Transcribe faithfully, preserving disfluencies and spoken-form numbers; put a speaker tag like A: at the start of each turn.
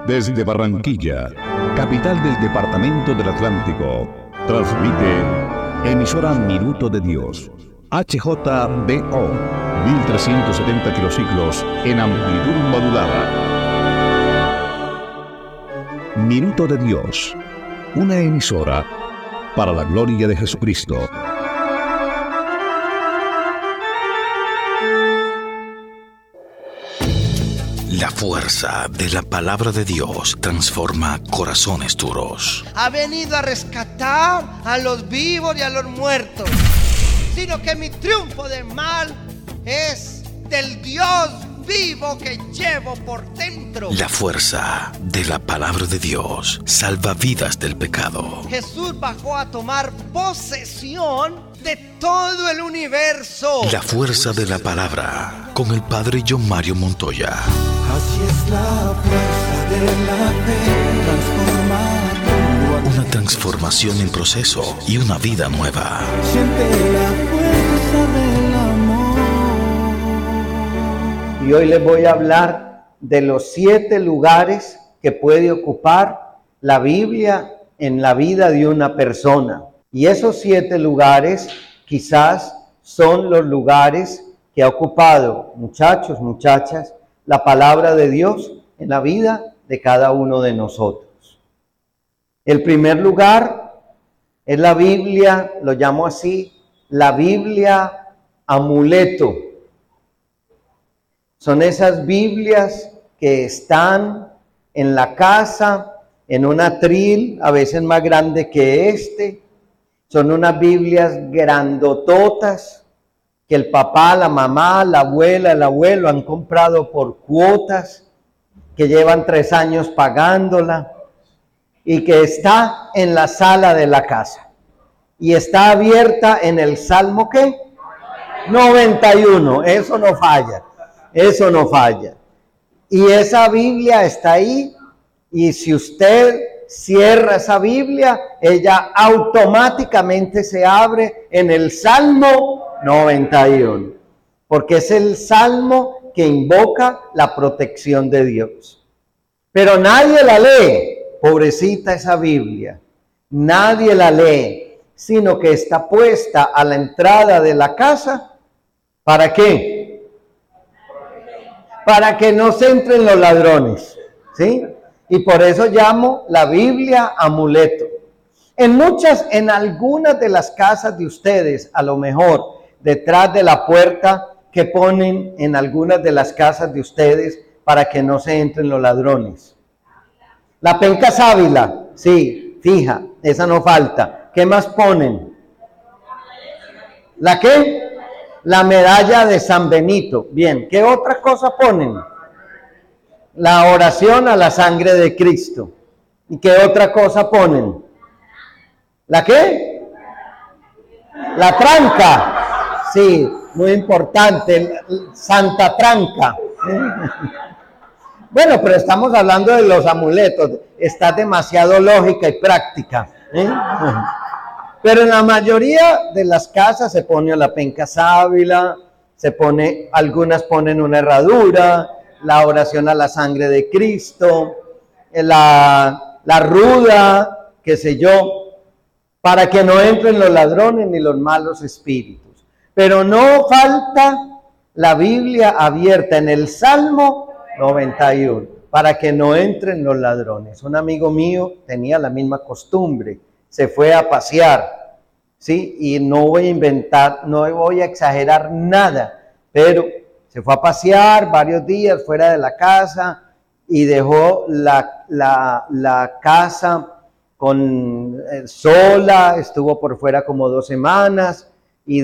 A: Desde Barranquilla, capital del departamento del Atlántico, transmite emisora Minuto de Dios, H J B O, mil trescientos setenta kilociclos en amplitud modulada. Minuto de Dios, una emisora para la gloria de Jesucristo.
B: La fuerza de la palabra de Dios transforma corazones duros.
C: Ha venido a rescatar a los vivos y a los muertos, sino que mi triunfo del mal es del Dios vivo que llevo por dentro.
B: La fuerza de la palabra de Dios salva vidas del pecado.
C: Jesús bajó a tomar posesión de todo el universo.
B: La fuerza de la palabra con el padre John Mario Montoya.
D: Así es la fuerza de la fe, transformar.
B: Una transformación en proceso y una vida nueva.
D: Siente la fuerza del amor.
E: Y hoy les voy a hablar de los siete lugares que puede ocupar la Biblia en la vida de una persona. Y esos siete lugares quizás son los lugares que ha ocupado, muchachos, muchachas, la palabra de Dios en la vida de cada uno de nosotros. El primer lugar es la Biblia, lo llamo así, la Biblia amuleto. Son esas Biblias que están en la casa, en un atril, a veces más grande que este. Son unas Biblias grandototas que el papá, la mamá, la abuela, el abuelo han comprado por cuotas, que llevan tres años pagándola y que está en la sala de la casa. Y está abierta en el Salmo, ¿qué? noventa y uno, eso no falla, eso no falla. Y esa Biblia está ahí, y si usted cierra esa Biblia, ella automáticamente se abre en el Salmo noventa y uno, porque es el salmo que invoca la protección de Dios. Pero nadie la lee, pobrecita esa Biblia, nadie la lee, sino que está puesta a la entrada de la casa. ¿Para qué? Para que no se entren los ladrones, ¿sí? Y por eso llamo la Biblia amuleto. En muchas, en algunas de las casas de ustedes, a lo mejor, detrás de la puerta que ponen en algunas de las casas de ustedes para que no se entren los ladrones. La penca sábila, sí, fija, esa no falta. ¿Qué más ponen? ¿La qué? La medalla de San Benito. Bien, ¿qué otra cosa ponen? La oración a la sangre de Cristo. ¿Y qué otra cosa ponen? ¿La qué? La tranca. Sí, muy importante, Santa Tranca. Bueno, pero estamos hablando de los amuletos, está demasiado lógica y práctica, ¿eh? Pero en la mayoría de las casas se pone la penca sábila, se pone, algunas ponen una herradura, la oración a la sangre de Cristo, la, la ruda, qué sé yo, para que no entren los ladrones ni los malos espíritus. Pero no falta la Biblia abierta en el Salmo noventa y uno, para que no entren los ladrones. Un amigo mío tenía la misma costumbre, se fue a pasear, ¿sí? Y no voy a inventar, no voy a exagerar nada, pero se fue a pasear varios días fuera de la casa y dejó la, la, la casa con eh, sola, estuvo por fuera como dos semanas.